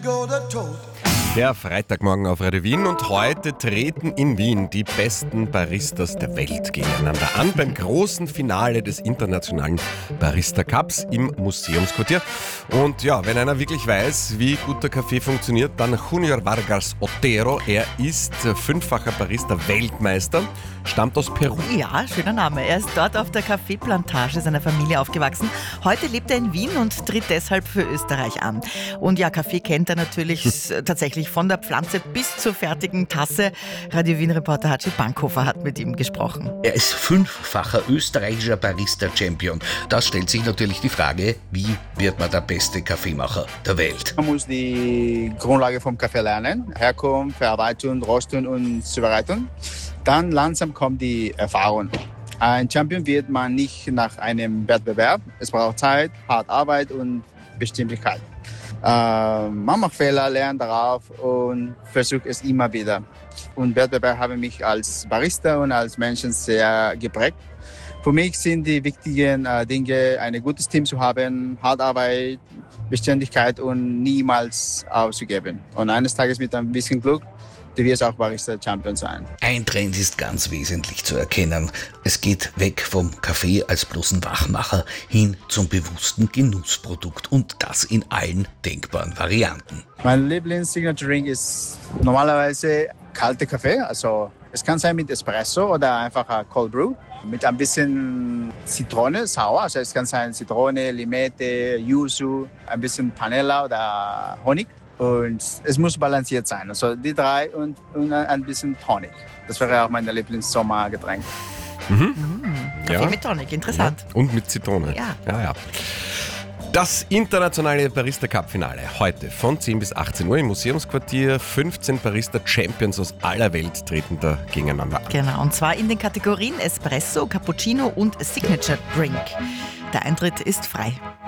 Der Freitagmorgen auf Radio Wien und heute treten in Wien die besten Baristas der Welt gegeneinander an beim großen Finale des internationalen Barista Cups im Museumsquartier. Und ja, wenn einer wirklich weiß, wie guter Kaffee funktioniert, dann Junior Vargas Otero. Er ist fünffacher Barista-Weltmeister, stammt aus Peru. Ja, schöner Name. Er ist dort auf der Kaffeeplantage seiner Familie aufgewachsen. Heute lebt er in Wien und tritt deshalb für Österreich an. Und ja, Kaffee kennt er natürlich tatsächlich von der Pflanze bis zur fertigen Tasse. Radio Wien-Reporter Hatschi Bankhofer hat mit ihm gesprochen. Er ist fünffacher österreichischer Barista-Champion. Da stellt sich natürlich die Frage, wie wird man der beste Kaffeemacher der Welt? Man muss die Grundlage vom Kaffee lernen. Herkunft, Verarbeitung, Röstung und Zubereitung. Dann langsam kommt die Erfahrung. Ein Champion wird man nicht nach einem Wettbewerb. Es braucht Zeit, harte Arbeit und Bestimmtheit. Man macht Fehler, lernt darauf und versucht es immer wieder. Und Wettbewerb haben mich als Barista und als Menschen sehr geprägt. Für mich sind die wichtigen Dinge, ein gutes Team zu haben, harte Arbeit, Beständigkeit und niemals aufzugeben. Und eines Tages mit ein bisschen Glück, du wirst auch Barista-Champion sein. Ein Trend ist ganz wesentlich zu erkennen. Es geht weg vom Kaffee als bloßen Wachmacher hin zum bewussten Genussprodukt und das in allen denkbaren Varianten. Mein Lieblings-Signature-Drink ist normalerweise kalter Kaffee. Also es kann sein mit Espresso oder einfach Cold Brew. Mit ein bisschen Zitrone, sauer. Also es kann sein Zitrone, Limette, Yuzu, ein bisschen Panela oder Honig. Und es muss balanciert sein. Also die drei und ein bisschen Tonic. Das wäre auch mein Lieblings-Sommergetränk. Kaffee mit Tonic, interessant. Ja. Und mit Zitrone. Ja. Das internationale Barista Cup Finale heute von 10 bis 18 Uhr im Museumsquartier. 15 Barista Champions aus aller Welt treten da gegeneinander an. Genau, und zwar in den Kategorien Espresso, Cappuccino und Signature Drink. Der Eintritt ist frei.